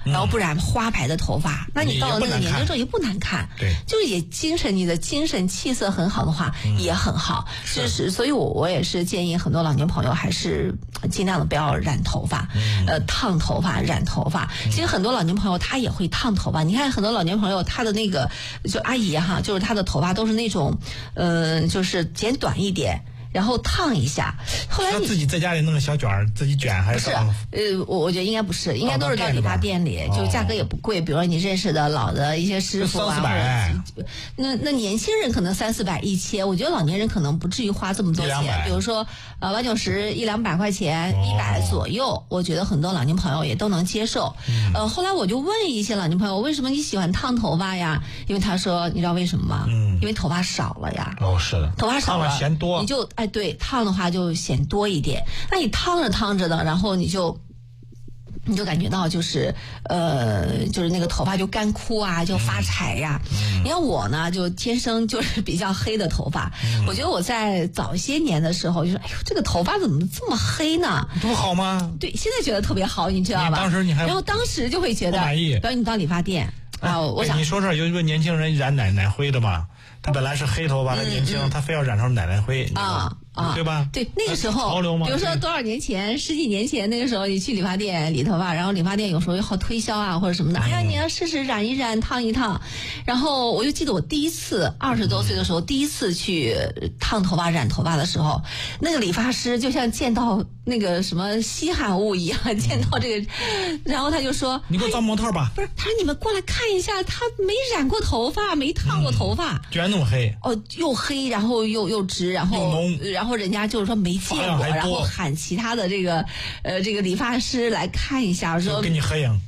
然后不染花白的头发，那你到了那个年龄之后也不难看， 对， 就是也你的精神气色很好的话也很好，所以我也是建议很多老年朋友还是尽量的不要染头发，烫头发、染头发。其实很多老年朋友他也会烫头发，你看很多老年朋友他的那个就阿姨哈，就是他的头发都是那种就是剪短一点。然后烫一下，后来他自己在家里弄个小卷儿自己卷还是？ 我觉得应该不是，应该都是到理发店里，就价格也不贵。比如说你认识的老的一些师傅啊，那年轻人可能300-400一切，我觉得老年人可能不至于花这么多钱。比如说890、100-200块钱，100左右，我觉得很多老年朋友也都能接受。后来我就问一些老年朋友，为什么你喜欢烫头发呀？因为他说，你知道为什么吗？因为头发少了呀。 是的， 头发少了嫌多， 你就对，烫的话就显多一点。那你烫着烫着的，然后你就感觉到就是那个头发就干枯啊，就发柴呀。你看我呢，就天生就是比较黑的头发。我觉得我在早些年的时候就说，哎呦，这个头发怎么这么黑呢？ 多好吗？ 对，现在觉得特别好，你知道吧？然后当时就会觉得， 不满意。 比如你到理发店啊，我想你说有一个年轻人染奶奶灰的嘛。他本来是黑头发，他年轻，他非要染成奶奶灰对吧？ 对，那个时候潮流嘛。 比如说多少年前，10几年前，那个时候你去理发店理头发，然后理发店有时候又好推销啊或者什么的，哎呀，你要试试染一染，烫一烫。然后我就记得我第一次20多岁的时候，第一次去烫头发、染头发的时候，那个理发师就像见到那个什么稀罕物一样，见到这个，然后他就说：“ 你给我造模特吧。” 不是，他说你们过来看一下，他没染过头发，没烫过头发， 居然那么黑。 又黑，然后又直，然后人家就是说没见过，然后喊其他的这个理发师来看一下，说给你合影。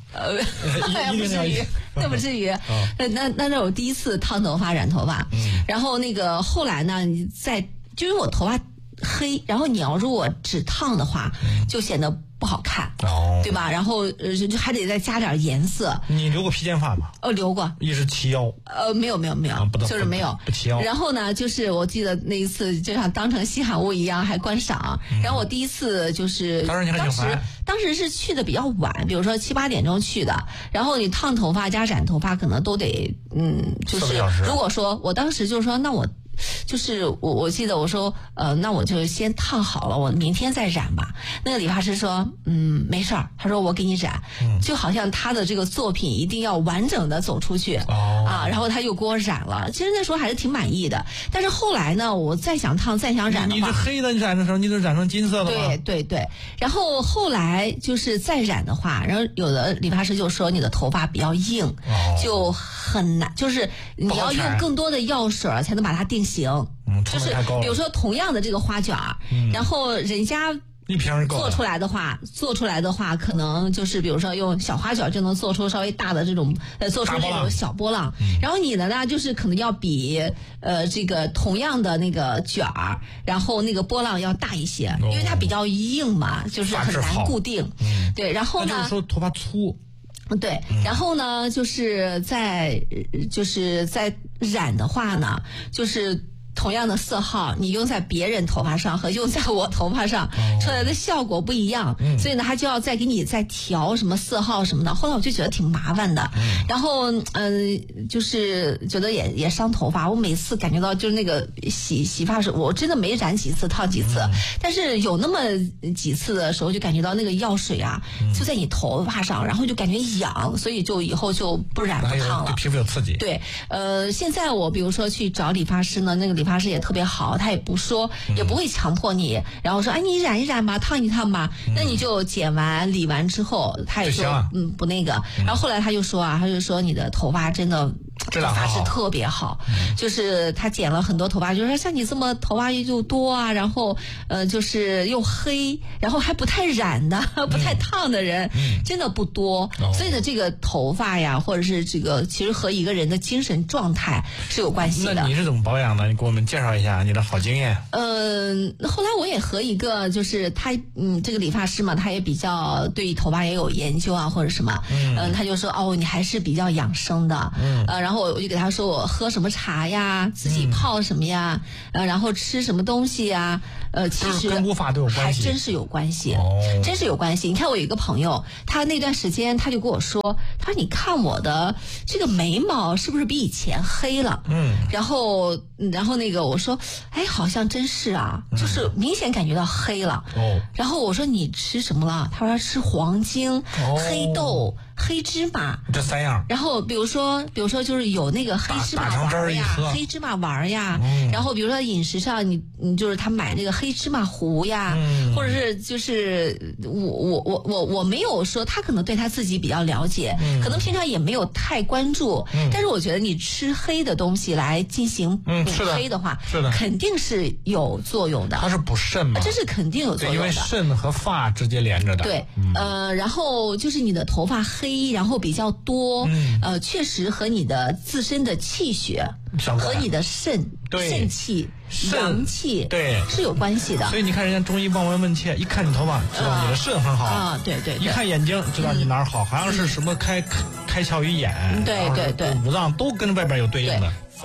不至于。那我第一次烫头发、染头发，然后那个后来呢，就是我头发黑，然后你要如果只烫的话，就显得不好看，对吧？然后就还得再加点颜色。 你留过披肩发吗？ 留过。 一直齐腰。 没有，就是没有不齐腰。 然后呢，就是我记得那一次就像当成稀罕物一样还观赏。然后我第一次就是当时是去的比较晚，比如说7、8点钟去的。然后你烫头发加染头发可能都得就是如果说我当时就是说那我。就是我记得我说那我就先烫好了，我明天再染吧。那个理发师说没事儿，他说我给你染，就好像他的这个作品一定要完整的走出去然后他又给我染了。其实那时候还是挺满意的，但是后来呢，我再想烫再想染的话， 你这黑的你染的时候你都染成金色的吗？对。然后后来就是再染的话，然后有的理发师就说你的头发比较硬，就很难，就是你要用更多的药水才能把它定型。就是比如说同样的这个花卷然后人家做出来的话，可能就是比如说用小花卷就能做出稍微大的这种做出这种小波浪，然后你的呢就是可能要比这个同样的那个卷儿，然后那个波浪要大一些，因为它比较硬嘛，就是很难固定。对，然后呢， 就是说头发粗。 对，然后呢，就是在染的话呢，就是同样的色号，你用在别人头发上和用在我头发上出来的效果不一样，所以呢，他就要再给你再调什么色号什么的。后来我就觉得挺麻烦的，然后就是觉得也伤头发。我每次感觉到就是那个洗发水，我真的没染几次烫几次，但是有那么几次的时候就感觉到那个药水啊就在你头发上，然后就感觉痒，所以就以后就不染不烫了。 对皮肤有刺激。 对，现在我比如说去找理发师呢，那个理发师也特别好，他也不说，也不会强迫你，然后说，哎，你染一染吧，烫一烫吧，那你就剪完理完之后，他也说，不那个，然后后来他就说你的头发真的发质特别好，就是他剪了很多头发，就是说像你这么头发又多啊，然后就是又黑，然后还不太染的，不太烫的人，真的不多，所以呢，这个头发呀，或者是这个，其实和一个人的精神状态是有关系的。 那你是怎么保养的？你给我们介绍一下你的好经验。 后来我也和一个就是他，这个理发师嘛，他也比较对头发也有研究啊，或者什么，他就说你还是比较养生的，然然后我就给他说我喝什么茶呀，自己泡什么呀，然后吃什么东西呀，其实跟乌发都有关系， 还真是有关系，真是有关系。你看我有一个朋友，他那段时间他就跟我说，他说你看我的这个眉毛是不是比以前黑了？然后那个我说，哎，好像真是啊，就是明显感觉到黑了。然后我说你吃什么了？他说吃黄精、黑豆、黑芝麻， 这3样。 然后比如说就是有那个黑芝麻丸呀，黑芝麻丸呀，然后比如说饮食上你就是他买那个黑芝麻糊呀，或者是就是我没有说他可能对他自己比较了解，可能平常也没有太关注，但是我觉得你吃黑的东西来进行补黑的话， 是的， 肯定是有作用的。 它是补肾嘛， 这是肯定有作用的， 因为肾和发直接连着的。 对，然后就是你的头发黑，然后比较多，确实和你的自身的气血和你的肾气、阳气是有关系的。 所以你看人家中医望闻问切，一看你头发知道你的肾很好啊，对，一看眼睛知道你哪儿好，好像是什么开窍于眼， 对， 五脏都跟外边有对应的。